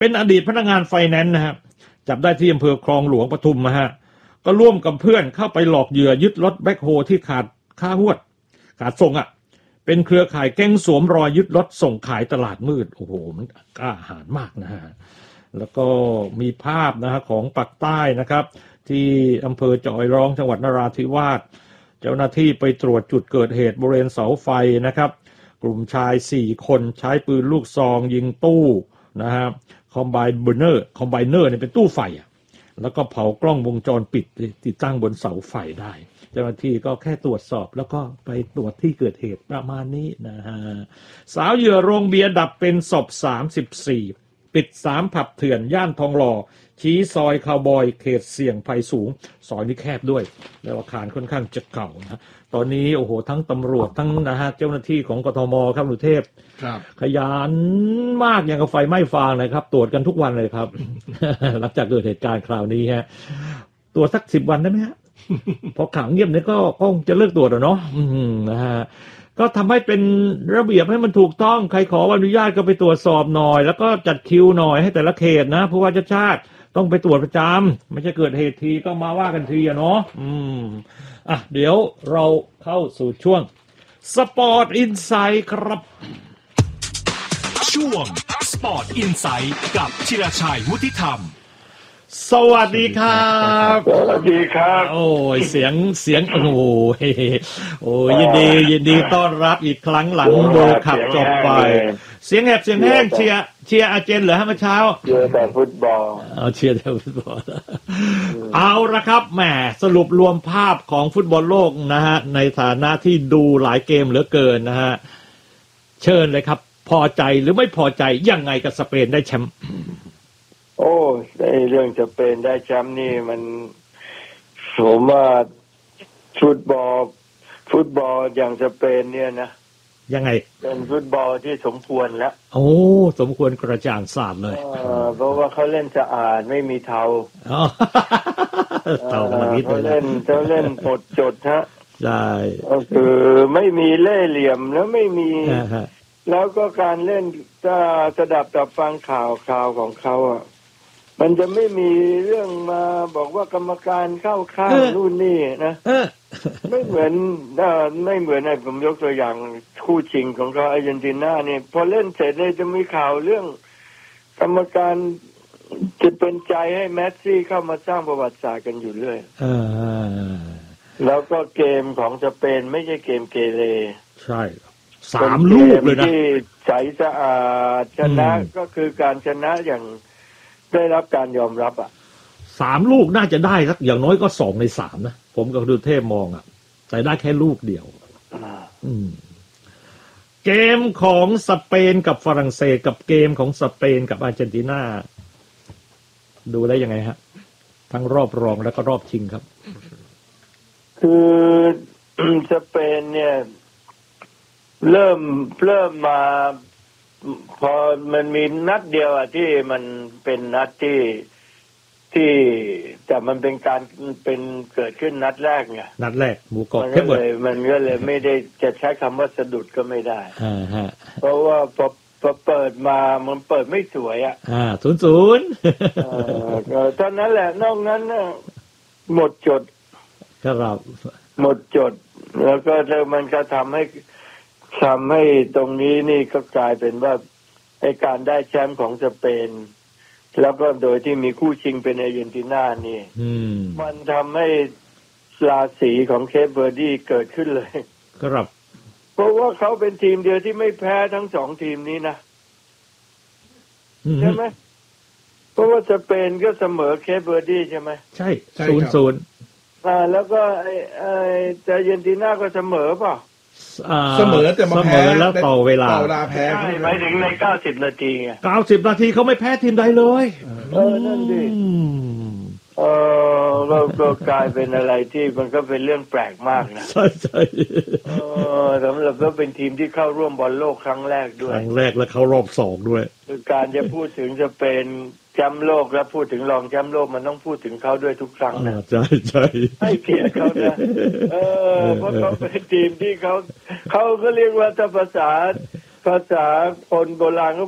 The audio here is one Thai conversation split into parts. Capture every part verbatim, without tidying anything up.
เป็นอดีตพนักงานไฟแนนซ์นะฮะจับได้ที่อำเภอคลองหลวงปทุมนะฮะก็ร่วมกับเพื่อนเข้าไปหลอกเหยื่อยึดรถแบ็คโฮที่ขาดค่าหวดขาดส่งอ่ะเป็นเครือข่ายแก๊งสวมรอยยึดรถส่งขายตลาดมืดโอ้โหมันกล้าหาญมากนะฮะแล้วก็มีภาพนะฮะของปากใต้นะครับที่อำเภอจอยร้องจังหวัดนราธิวาสเจ้าหน้าที่ไปตรวจจุดเกิดเหตุบริเวณเสาไฟนะครับกลุ่มชายสี่คนใช้ปืนลูกซองยิงตู้นะฮะคอมไบเนอร์คอมไบเนอร์เนี่ยเป็นตู้ไฟอ่ะแล้วก็เผากล้องวงจรปิดติดตั้งบนเสาไฟได้เจ้าหน้าที่ก็แค่ตรวจสอบแล้วก็ไปตรวจที่เกิดเหตุประมาณนี้นะฮะสาวเหยื่อโรงเบียร์ดับเป็นศพสามสิบสี่ปิดสามผับเถื่อนย่านทองหล่อชี้ซอยคาวบอยเขตเสี่ยงภัยสูงซอยนี้แคบด้วยแล้วอาคารค่อนข้างจะเก่านะตอนนี้โอ้โหทั้งตำรวจทั้งนะฮะเจ้าหน้าที่ของกทมครับหนุเทพขยันมากอย่างกับไฟไหม้ฟางเลยครับตรวจกันทุกวันเลยครับ หลังจากเกิดเหตุการณ์คราวนี้ฮะตรวจสักสิบวันได้ไหมฮะ พอข่าวเงียบเนี่ยก็คงจะเลิกตรวจแล้วเนาะนะฮะก็ทำให้เป็นระเบียบให้มันถูกต้องใครขออนุญาตก็ไปตรวจสอบหน่อยแล้วก็จัดคิวหน่อยให้แต่ละเขตนะผู้ว่าชาติต้องไปตรวจประจำไม่ใช่เกิดเหตุทีก็มาว่ากันทีอะเนาะอืมอ่ะเดี๋ยวเราเข้าสู่ช่วงสปอร์ตอินไซด์ครับช่วงสปอร์ตอินไซด์กับชิรชัยวุฒิธรรมสวัสดีครับสวัสดีครับโอ้ยเสียงเสียงโอ้ยโอ้ยยินดียินดีต้อนรับอีกครั้งหลังเบอร์ขับจบไปเสียงแหบเสียงแห้งเชียร์เชียร์อาร์เจนเหรอฮะเมื่อเช้าเชียร์แต่ฟุตบอลเอาเชียร์แต่ฟุตบอลเอาละครับแหมสรุปรวมภาพของฟุตบอลโลกนะฮะในฐานะที่ดูหลายเกมเหลือเกินนะฮะเชิญเลยครับพอใจหรือไม่พอใจยังไงกับสเปนได้แชมป์โอ้ในเรื่องจะเป็นได้แชมป์นี่มันผมว่าฟุตบอลฟุตบอลอย่างจะเป็นเนี่ยนะยังไงเป็นฟุตบอลที่สมควรแล้วโอ้สมควรกระจ่างสาดเลยเพราะว่าเขาเล่นสะอาดไม่มีเทาเทามานิดเขาเล่นเขาเล่นหมดจดฮะใช่ก็คือไม่มีเล่ห์เหลี่ยมแล้วไม่มีแล้วก็การเล่นจะสดับตับฟังข่าวข่าวของเขาอ่ะมันจะไม่มีเรื่องมาบอกว่ากรรมการเข้าข้างนู่นนี่นะไม่เหมือนไม่เหมือนไอ้ผมยกตัวอย่างคู่ชิงของเขาอาร์เจนตินาเนี่ยพอเล่นเสร็จเนี่ยจะมีข่าวเรื่องกรรมการจะเป็นใจให้แมสซี่เข้ามาสร้างประวัติศาสตร์กันอยู่เรื่อยแล้วก็เกมของสเปนไม่ใช่เกมเกเรใช่สามลูกเลยนะที่ใสสะอาดชนะก็คือการชนะอย่างได้รับการยอมรับอ่ะสามลูกน่าจะได้สักอย่างน้อยก็สองในสามนะผมกับดูเทพมองอ่ะแต่ได้แค่ลูกเดียวอืมเกมของสเปนกับฝรั่งเศสกับเกมของสเปนกับอาร์เจนตินาดูได้ยังไงฮะทั้งรอบรองแล้วก็รอบชิงครับคือสเปนเนี่ยเริ่มเริ่มมาพอมันมีนัดเดียวอ่ะที่มันเป็นนัดที่ที่แต่มันเป็นการเป็นเกิดขึ้นนัดแรกไงนัดแรกหมูกรอบแค่เลยมันก็เลยไม่ได้จะใช้คำว่าสะดุดก็ไม่ได้อ่าฮะเพราะว่าพอพอเปิดมามันเปิดไม่สวยอ่ะอ่าศูนย์ศูนย์เออตอนนั้นแหละนอกนั้นน่ะหมดจดครับหมดจดแล้วก็มันก็ทำให้ทำให้ตรงนี้นี่ก็กลายเป็นว่าไอ้การได้แชมป์ของสเปนแล้วก็โดยที่มีคู่ชิงเป็นอาร์เจนตินานี่มันทำให้ราศีของเคปเวอร์ดีเกิดขึ้นเลยครับเพราะว่าเขาเป็นทีมเดียวที่ไม่แพ้ทั้งสองทีมนี้นะใช่ไหมเพราะว่าสเปนก็เสมอเคปเวอร์ดีใช่ไหมใช่ศูนย์ศูนย์อ่าแล้วก็ไอ้ไอ้อาร์เจนตินาก็เสมอเปล่าเสมอแต่มาแพ้แล้วต่อเวลาต่อเวลาแพ้หมายถึงในเก้าสิบนาทีไงเก้าสิบนาทีเขาไม่แพ้ทีมใดเลยเออนั่นดิเออเราก็กลายเป็นอะไรที่มันก็เป็นเรื่องแปลกมากนะใช่ใช่เออสำหรับก็เป็นทีมที่เข้าร่วมบอลโลกครั้งแรกด้วยครั้งแรกและเข้ารอบสองด้วยคือการจะพูดถึงจะเป็นแชมป์โลกแล้วพูดถึงรองแชมป์โลกมันต้องพูดถึงเขาด้วยทุกครั้งนะใช่ใช่ให้เกียรติเขานะเออเพราะเขาเป็นทีมที่เขาเขาก็เรียกว่าถ้าภาษาภาษาคนโบราณเขาบอก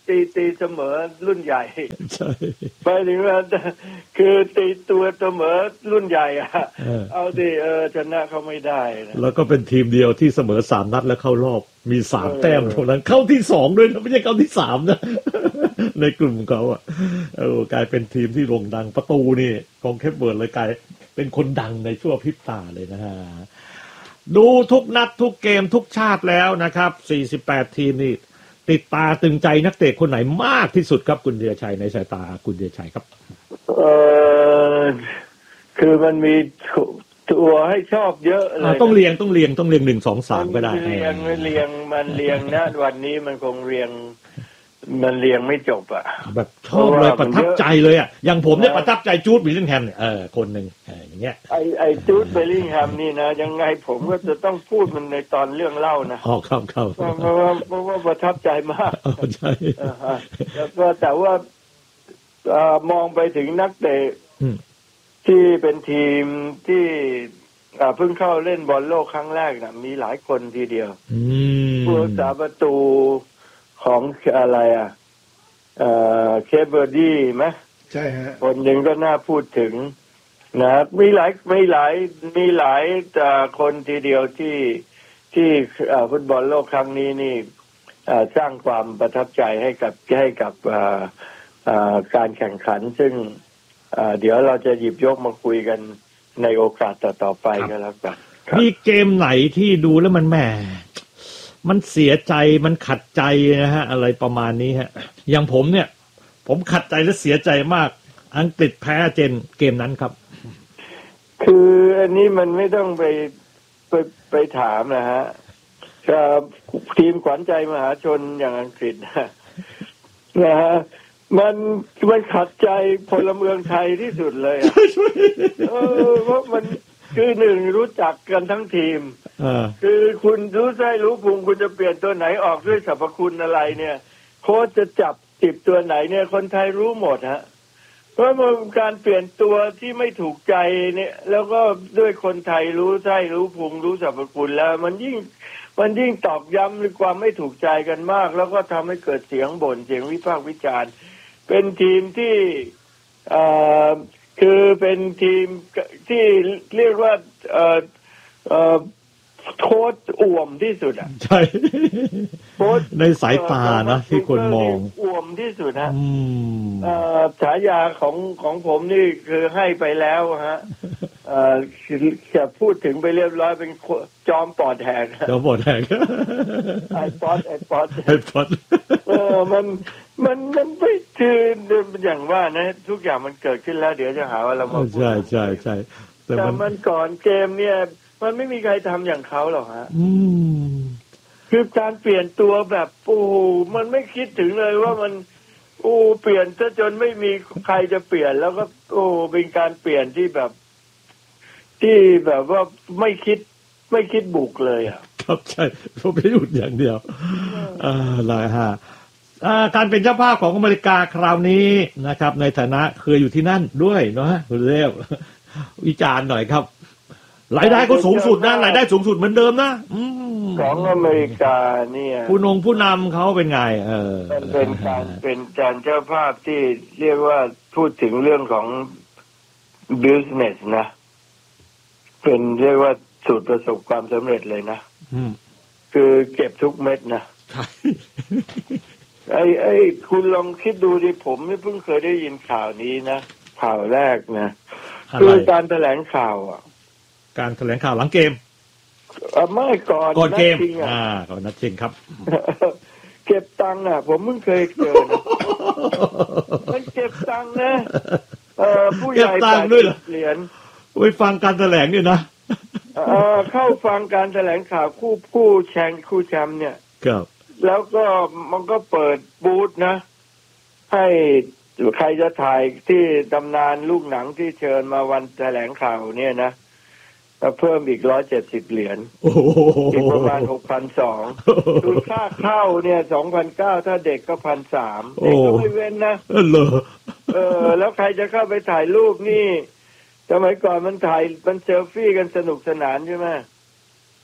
ตีตีเสมอรุ่นใหญ่ใช่ไปถึงว่าคือตีตัวเสมอรุ่นใหญ่อะเออเอาดิเออชนะเขาไม่ได้นะแล้วก็เป็นทีมเดียวที่เสมอสามนัดแล้วเข้ารอบมีสามเออแต้มเท่านั้นเข้าที่สองด้วยนะไม่ใช่เข้าที่สามนะ ในกลุ่มของเขาอ่ะเออกลายเป็นทีมที่โด่งดังประตูนี่ของเคปเวิร์ดเลยกลายเป็นคนดังในชั่วพริบตาเลยนะฮะดูทุกนัดทุกเกมทุกชาติแล้วนะครับสี่สิบแปดทีมนี่ติดตาตึงใจนักเตะคนไหนมากที่สุดครับคุณเดียชัยในสายตาคุณเดียชัยครับเออคือมันมีตัวให้ชอบเยอะเลยอ่าต้องเรียงต้องเรียงต้องเรียงหนึ่งสองสามก็ได้มันเรียงมันเรียงมันเรียงนะวันนี้มันคงเรียงมันเรียงไม่จบอ่ะแบบชอบเลยเพปราะว่ามันระทับใจเลยอ่ะอย่างผมเนี่ยนะประทับใจจูดวิลลิงแฮมเนี่ยเออคนหนึ่งเอออย่างเงี้ยไอไอจูดเบลลิงแฮมนี่นะยังไงผมก็จะต้องพูดมันในตอนเรื่องเล่านะอ๋อครับครับเพราะว่าเพราะว่าประทับใจมากอ๋อใช่อ่าฮะแล้วก็แต่ว่าเอ่อมองไปถึงนักเตะอืมที่เป็นทีมที่อ่าเพิ่งเข้าเล่นบอลโลกครั้งแรกนะมีหลายคนทีเดียวอืมผู้รักษาประตูของอะไรอ่ะเอ่อเคปเบอร์ดี้ไหมใช่ฮะคนหนึ่งก็น่าพูดถึงนะมีหลายมีหลายมีหลายอ่าคนทีเดียวที่ที่อ่าฟุตบอลโลกครั้งนี้นี่อ่าสร้างความประทับใจให้กับให้กับอ่าอ่าการแข่งขันซึ่งอ่าเดี๋ยวเราจะหยิบยกมาคุยกันในโอกาสต่อๆไปก็แล้วกันครับมีเกมไหนที่ดูแล้วมันแหมมันเสียใจมันขัดใจนะฮะอะไรประมาณนี้ฮะอย่างผมเนี่ย ผมขัดใจและเสียใจมากอังกฤษแพ้เจนเกมนั้นครับคืออันนี้มันไม่ต้องไปไปไปถามนะฮะครับทีมขวัญใจมหาชนอย่างอังกฤษนะนะฮะมันมันขัดใจพลเมืองไทยที่สุดเลยอะเออเพราะมันคือหนึ่งรู้จักกันทั้งทีมเออคือคุณรู้ไส้รู้พุงคุณจะเปลี่ยนตัวไหนออกด้วยสรรพคุณอะไรเนี่ย โค้ชจะจับจิบตัวไหนเนี่ยคนไทยรู้หมดฮะเพราะมันการเปลี่ยนตัวที่ไม่ถูกใจเนี่ย แล้วก็ด้วยคนไทยรู้ไส้รู้พุงรู้สรรพคุณแล้ว มันยิ่งมันยิ่งตอกย้ำในความไม่ถูกใจกันมาก แล้วก็ทำให้เกิดเสียงบ่นเสียงวิพากษ์วิจารณ์เป็นทีมที่เอ่อคือเป็นทีมที่เรียกว่าเอ่อเอ่อโค้ชอ่วมที่สุดอ่ะใช่โค้ชในสายตานะที่คนมองอ่วมที่สุดฮะอืมเอ่อฉายาของของผมนี่คือให้ไปแล้วฮะเอ่อจะพูดถึงไปเรียบร้อยเป็นจอมปอดแหกเดี๋ยวบทแหกไอ้ปอดไอ้ปอดไอ้พอดเออมันมันมันไม่คืออย่างว่านะทุกอย่างมันเกิดขึ้นแล้ว เดี๋ยวจะหาว่าเรามาพูดใช่ใช่ใช่แต่แต่มันมันก่อนเกมเนี่ย มันไม่มีใครทำอย่างเขาหรอกฮะอืมคือการเปลี่ยนตัวแบบโอ้โหมันไม่คิดถึงเลยว่ามันโอ้เปลี่ยนซะจนไม่มีใครจะเปลี่ยน แล้วก็โอ้เป็นการเปลี่ยนที่แบบ ที่แบบว่าไม่คิดไม่คิดบุกเลยอ่ะครับใช่ผมไปหยุดอย่างเดียวอ่าหลายฮะอ่าการเป็นเจ้าภาพของอเมริกาคราวนี้นะครับ ในฐานะเคยอยู่ที่นั่นด้วยเนาะคุณเรววิจารณ์หน่อยครับรายได้ก็สูงสุดนะรายได้สูงสุดเหมือนเดิมนะอืมของอเมริกาเนี่ยผู้นงผู้นำเขาเป็นไง เออมันเป็นการเป็นการเจ้าภาพที่เรียกว่าพูดถึงเรื่องของ business นะ เป็นเรียกว่าสูตรประสบความสำเร็จเลยนะอืมคือเก็บทุกเม็ดนะใช่ไอ้ไอ้คุณลองคิดดูดิผมไม่เพิ่งเคยได้ยินข่าวนี้นะข่าวแรกนะอะไรคือการแถลงข่าวอ่ะการแถลงข่าวหลังเกมอ่ะไม่ก่อนก่อนเกมนัดชิงอ่ะอ่าก่อนนัดชิงครับเก็บตังค์อ่ะ ผมเพิ่งเคยเจอนะมันเก็บตังค์นะเออผู้ใหญ่เก็บตังค์ด้วยเหรอเหรียญไปฟังการแถลงด้วยนะเออเข้าฟังการแถลงข่าวคู่คู่แชมป์คู่แชมป์เนี่ยครับแล้วก็มันก็เปิดบูธนะ ให้ใครจะถ่ายที่ตำนานลูกหนังที่เชิญมาวันแถลงข่าวเนี่ยนะเพิ่มอีกร้อยเจ็ดสิบเหรียญโอ้โหอีกประมาณหกพันสองคือค่าเข้าเนี่ยสองพันเก้าถ้าเด็กก็พันสามเด็กก็ไม่เว้นนะเออเหรอเออ แล้วใครจะเข้าไปถ่ายรูปนี่สมัยก่อนมันถ่ายมันเซลฟี่กันสนุกสนานใช่ไหม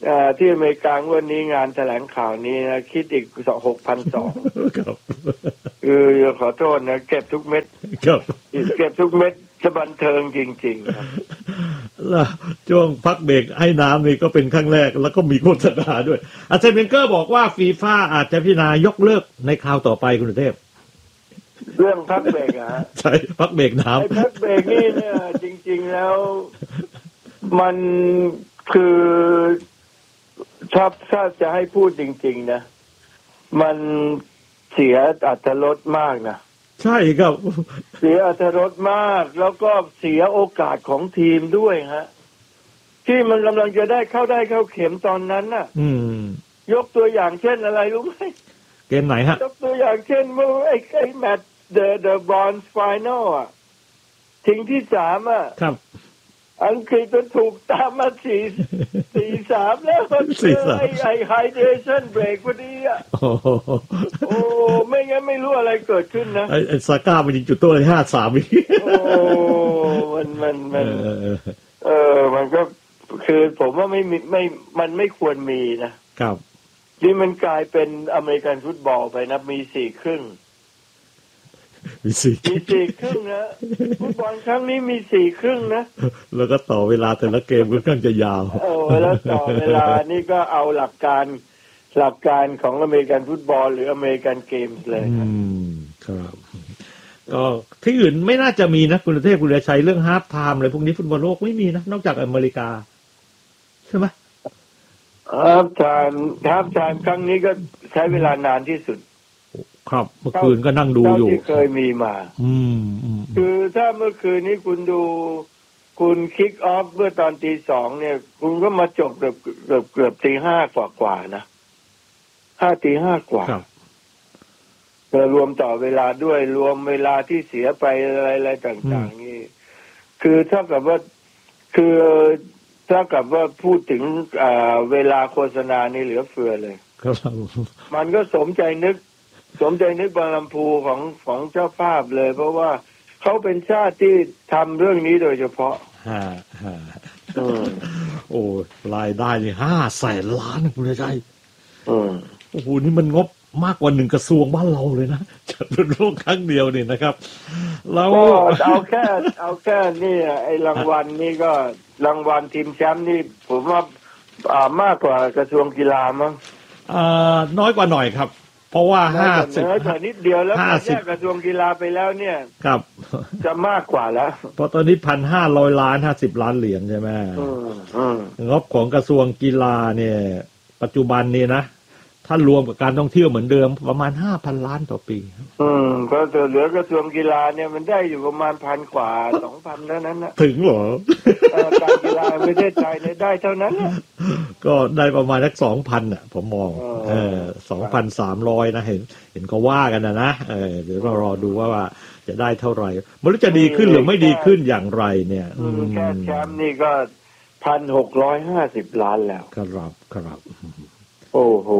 อ่าที่อเมริกาวันนี้งานแถลงข่าวนี้นะคิดอีกหกพันสองครับคือขอโทษนะเก็บทุกเม็ดครับเก็บทุกเม็ดจะบันเทิงจริงๆครับแล้วช่วงพักเบรกให้น้ำนี่ก็เป็นครั้งแรกแล้วก็มีโฆษณาด้วยอาร์เซนเวนเกอร์บอกว่าฟีฟ่าอาจจะพิจารณายกเลิกในคราวต่อไปคุณเทพเรื่องพักเบรกอะใช่พักเบรกน้ำไอ้พักเบรกนี่เนี่ยจริงๆแล้วมันคือชอบถ้าจะให้พูดจริงๆนะมันเสียอรรถรสมากนะใช่ครับเสียอรรถรสมากแล้วก็เสียโอกาสของทีมด้วยฮะที่มันกำลังจะได้เข้าได้เข้าเข็มตอนนั้นน่ะอืมยกตัวอย่างเช่นอะไรรู้ไหมเกมไหนฮะยกตัวอย่างเช่นเมื่อไอ้ไอ้แมตช์ the the bronze final อ่ะทิ้งที่สามอ่ะครับอังกฤษมันถูกตามมาสี่สี่สามแล้วมันเจอไอ้ไอ้ไฮเดรชั่นเบรกพอดีอ่ะโอ้ไม่งั้นไม่รู้อะไรเกิดขึ้นนะไอ้ไอ้ซาก้ามันยิงจุดโทษเลยห้าสามอีกโอ้มันมันมันเออมันก็คือผมว่าไม่มีไม่มันไม่ควรมีนะครับนี่มันกลายเป็นอเมริกันฟุตบอลไปนะมีสี่ครึ่งมีสี่มีสี่ครึ่งนะฟุตบอลครั้งนี้มีสี่ครึ่งนะแล้วก็ต่อเวลาแต่ละเกมค่อนข้างจะยาวโอ้แล้วต่อเวลานี่ก็เอาหลักการหลักการของอเมริกันฟุตบอลหรืออเมริกันเกมส์เลยอืมครับก็ที่อื่นไม่น่าจะมีนะคุณเทพคุณเดชัยเรื่องฮาล์ฟไทม์อะไรพวกนี้ฟุตบอลโลกไม่มีนะนอกจากอเมริกาใช่ไหมฮาล์ฟไทม์ฮาล์ฟไทม์ครั้งนี้ก็ใช้เวลานานที่สุดครับเมื่อคืนก็นั่งดูอยู่ที่เคยมีมาอืมคือถ้าเมื่อคืนนี้คุณดูคุณคิกออฟเมื่อตอนตีสองเนี่ยคุณก็มาจบเกือบเกือบเกือบตีห้ากว่ากว่านะห้าตีห้ากว่ารวมต่อเวลาด้วยรวมเวลาที่เสียไปอะไรๆต่างๆนี่คือเท่ากับว่าคือเท่ากับว่าพูดถึงเวลาโฆษณานี่เหลือเฟือเลยมันก็สมใจนึกสมใจนึกบางลำพูของของเจ้าภาพเลยเพราะว่าเขาเป็นชาติที่ทำเรื่องนี้โดยเฉพาะฮ่าฮ่าโอ้รายได้นี่ห้าแสนล้านคุณใจโอ้โหนี่มันงบมากกว่าหนึ่งกระทรวงบ้านเราเลยนะจัดเป็นโลกครั้งเดียวนี่นะครับแล้วเอาแค่เอาแค่นี่ไอ้รางวัลนี่ก็รางวัลทีมแชมป์นี่ผมว่าอ่ามากกว่ากระทรวงกีฬามั้งอ่าน้อยกว่าหน่อยครับเพราะว่าห้าสิบนิดเดียวแล้วแยกกระทรวงกีฬาไปแล้วเนี่ยครับจะมากกว่าแล้วเพราะตอนนี้พันห้าร้อยล้านห้าสิบล้านเหรียญใช่ไหมงบของกระทรวงกีฬาเนี่ยปัจจุบันนี้นะถ้ารวมกับการท่องเที่ยวเหมือนเดิมประมาณห้าพันล้านต่อปีอืมก็เหลือกระทรวงกีฬาเนี่ยมันได้อยู่ประมาณพันกว่าสองพันเท่านั้นนะถึงเหรอการกีฬาประเทศไทยเนี่ยได้เท่านั้นก็ได้ประมาณสักสองพันอ่ะผมมองเออสองพันสามร้อยนะเห็นเห็นก็ว่ากันนะนะเออเดี๋ยวเรารอดูว่าว่าจะได้เท่าไหร่มันจะดีขึ้นหรือไม่ดีขึ้นอย่างไรเนี่ยแค่แชมป์นี่ก็พันหกร้อยห้าสิบล้านแล้วครับครับโอ้โห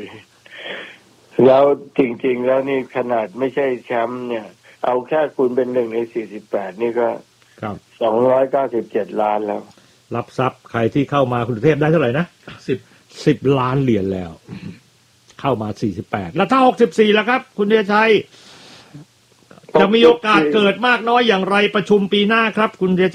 แล้วจริงๆแล้วนี่ขนาดไม่ใช่แชมป์เนี่ยเอาแค่คุณเป็นหนึ่งในสี่สิบแปดนี่ก็สองร้อยเก้าสิบเจ็ดล้านแล้วรับทรัพย์ใครที่เข้ามาคุณเทพได้เท่าไหร่นะสิบสิบล้านเหรียญแล้วเข้ามาสี่สิบแปดแล้วถ้าหกสิบสี่แล้วครับคุณเดชชัยจะมีโอกาสเกิดมากน้อยอย่างไรประชุมปีหน้าครับคุณเดช